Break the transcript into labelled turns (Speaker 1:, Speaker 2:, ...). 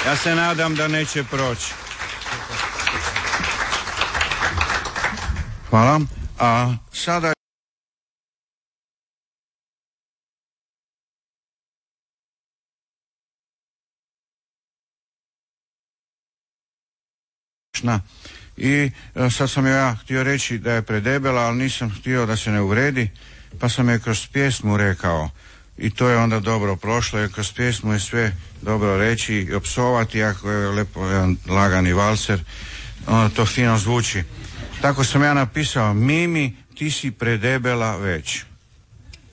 Speaker 1: Ja se nadam da neće proći. Hvala. A sada i sad sam ja htio reći da je predebela, ali nisam htio da se ne uvredi, pa sam je kroz pjesmu rekao i to je onda dobro prošlo, jer kroz pjesmu je sve dobro reći i opsovati, ako je lepo jedan lagani valser, onda to fino zvuči. Tako sam ja napisao: Mimi, ti si predebela već.